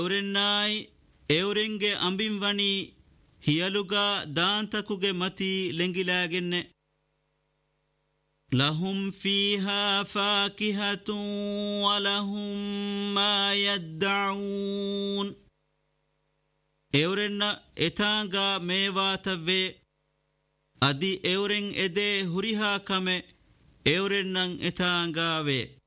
ಎವರೆನ್ನಾಯ್ ಎವರೆಂಗೆ ಅಂಬಿಂವಣಿ ಹಿಯಲುಗ ದಾಂತಕುಗೆ ಮತಿ ಲೆಂಗಿಲಾಗೆನ್ನೆ ಲಹುಂ ಫೀಹಾ ಫಾಕಿಹತುಂ ವಲಹುಂ ಮಾ ಯದ್ದಊನ್ ಎವರೆನ್ನ ಎತಾಂಗ ಮೇವಾತವ್ವೆ ಅದಿ ಎವರೆಂ ಎದೆ ಹುರಿಹಾ ಕಮೆ ಎವರೆನ್ನಂ ಎತಾಂಗಾವೆ